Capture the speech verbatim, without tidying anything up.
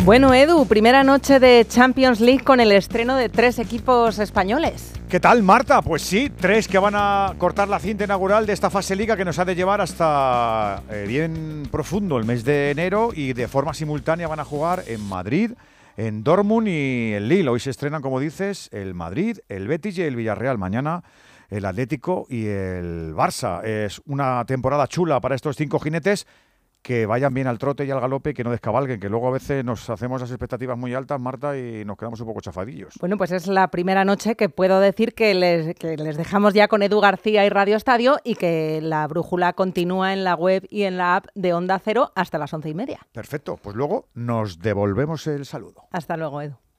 Bueno, Edu, primera noche de Champions League con el estreno de tres equipos españoles. ¿Qué tal, Marta? Pues sí, tres que van a cortar la cinta inaugural de esta fase Liga que nos ha de llevar hasta eh, bien profundo el mes de enero, y de forma simultánea van a jugar en Madrid, en Dortmund y en Lille. Hoy se estrenan, como dices, el Madrid, el Betis y el Villarreal. Mañana el Atlético y el Barça. Es una temporada chula para estos cinco jinetes. Que vayan bien al trote y al galope y que no descabalguen, que luego a veces nos hacemos las expectativas muy altas, Marta, y nos quedamos un poco chafadillos. Bueno, pues es la primera noche que puedo decir que les, que les dejamos ya con Edu García y Radio Estadio, y que la brújula continúa en la web y en la app de Onda Cero hasta las once y media. Perfecto, pues luego nos devolvemos el saludo. Hasta luego, Edu.